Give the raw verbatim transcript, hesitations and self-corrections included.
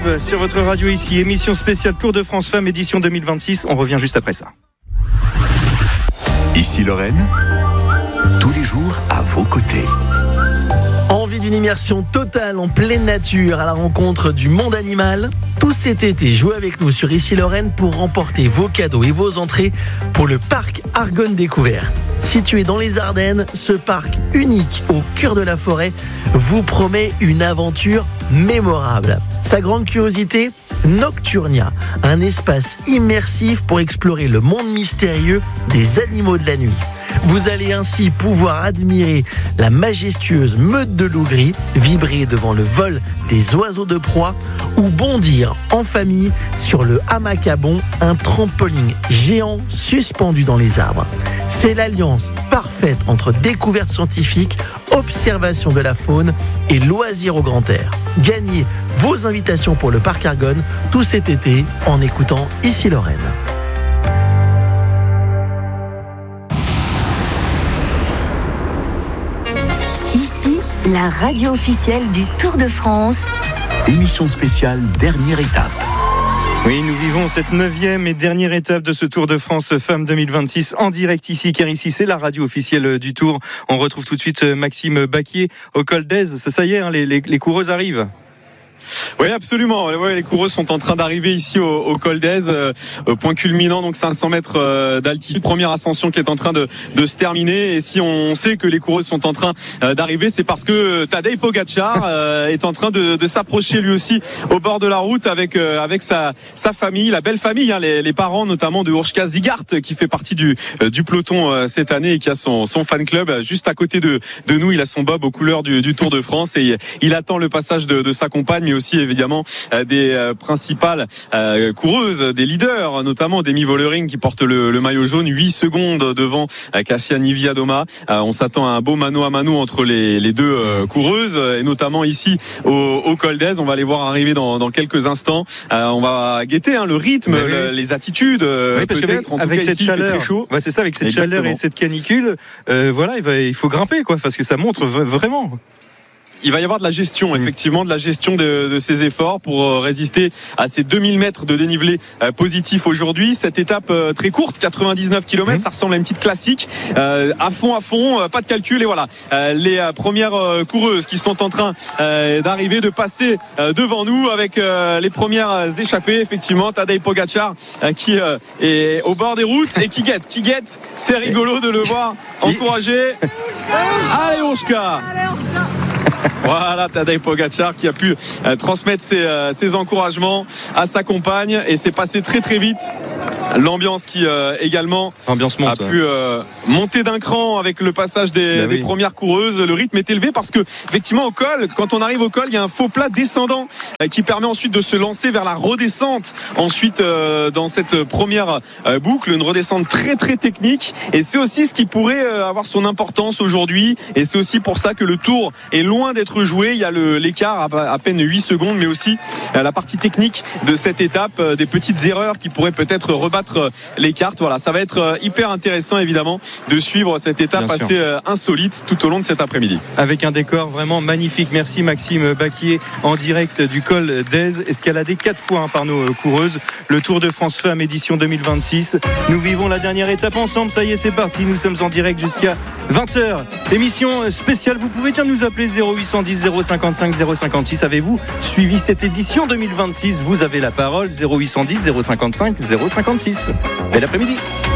live sur votre radio ici, émission spéciale Tour de France Femmes édition deux mille vingt-six. On revient juste après ça. Ici Lorraine, tous les jours à vos côtés. Envie d'une immersion totale en pleine nature à la rencontre du monde animal? Tout cet été, jouez avec nous sur Ici Lorraine pour remporter vos cadeaux et vos entrées pour le parc Argonne Découverte. Situé dans les Ardennes, ce parc unique au cœur de la forêt vous promet une aventure mémorable. Sa grande curiosité, Nocturnia, un espace immersif pour explorer le monde mystérieux des animaux de la nuit. Vous allez ainsi pouvoir admirer la majestueuse meute de loups gris, vibrer devant le vol des oiseaux de proie ou bondir en famille sur le hamac à bond, un trampoline géant suspendu dans les arbres. C'est l'alliance parfaite entre découverte scientifique, observation de la faune et loisirs au grand air. Gagnez vos invitations pour le parc Argonne tout cet été en écoutant Ici Lorraine. Ici, la radio officielle du Tour de France. Émission spéciale, dernière étape. Oui, nous vivons cette neuvième et dernière étape de ce Tour de France Femmes deux mille vingt-six en direct ici, car ici c'est la radio officielle du Tour. On retrouve tout de suite Maxime Baquier au col d'Aise. Ça, ça y est, hein, les, les, les coureuses arrivent. Oui, absolument. Ouais, les coureuses sont en train d'arriver ici au, au col d'Aise, euh, point culminant, donc cinq cents mètres euh, d'altitude. Première ascension qui est en train de, de se terminer. Et si on sait que les coureuses sont en train euh, d'arriver, c'est parce que Tadej Pogačar euh, est en train de, de s'approcher lui aussi au bord de la route avec euh, avec sa sa famille, la belle famille, hein, les, les parents notamment de Urška Zigart qui fait partie du euh, du peloton euh, cette année et qui a son son fan club juste à côté de de nous. Il a son bob aux couleurs du, du Tour de France et il attend le passage de, de sa compagne, mais aussi évidemment euh, des euh, principales euh, coureuses, des leaders, notamment Demi Vollering qui porte le, le maillot jaune, huit secondes devant euh, Kasia Niewiadoma. Euh, on s'attend à un beau mano à mano entre les, les deux euh, coureuses, et notamment ici au, au col d'Aise. On va les voir arriver dans, dans quelques instants. Euh, on va guetter hein, le rythme, oui. le, les attitudes. Euh, oui, parce qu'avec avec cas, cette ici, chaleur, très chaud. Ouais, c'est ça, avec cette Exactement. chaleur et cette canicule, euh, voilà, il, va, il faut grimper, quoi, parce que ça montre v- vraiment. Il va y avoir de la gestion, effectivement, de la gestion de, de ces efforts pour résister à ces deux mille mètres de dénivelé euh, positif aujourd'hui. Cette étape euh, très courte, quatre-vingt-dix-neuf kilomètres, mmh. ça ressemble à une petite classique. Euh, à fond, à fond, euh, pas de calcul. Et voilà, euh, les euh, premières euh, coureuses qui sont en train euh, d'arriver, de passer euh, devant nous avec euh, les premières échappées. Effectivement, Tadej Pogačar euh, qui euh, est au bord des routes et qui guette. Qui guette, c'est rigolo de le voir encourager. Allez, Urška! Voilà, Tadej Pogačar qui a pu euh, transmettre ses, euh, ses encouragements à sa compagne et c'est passé très très vite. L'ambiance qui euh, également Ambiance monte, a pu euh, monter d'un cran avec le passage des, bah oui. des premières coureuses. Le rythme est élevé parce que effectivement au col, quand on arrive au col, il y a un faux plat descendant euh, qui permet ensuite de se lancer vers la redescente. Ensuite euh, dans cette première euh, boucle, une redescente très très technique et c'est aussi ce qui pourrait euh, avoir son importance aujourd'hui et c'est aussi pour ça que le Tour est loin d'être joué. Il y a le, l'écart à, à peine huit secondes, mais aussi euh, la partie technique de cette étape, euh, des petites erreurs qui pourraient peut-être rebattre les cartes. Voilà, ça va être hyper intéressant évidemment de suivre cette étape Bien assez sûr. insolite tout au long de cet après-midi. Avec un décor vraiment magnifique. Merci Maxime Baquier en direct du col d'Aise, escaladé quatre fois hein, par nos coureuses. Le Tour de France Femmes édition deux mille vingt-six. Nous vivons la dernière étape ensemble. Ça y est, c'est parti. Nous sommes en direct jusqu'à vingt heures. Émission spéciale. Vous pouvez bien nous appeler zéro huit cent dix zéro cinquante-cinq zéro cinquante-six. Avez-vous suivi cette édition deux mille vingt-six? Vous avez la parole. zéro huit cent dix zéro cinquante-cinq zéro cinquante-six. Bel après-midi.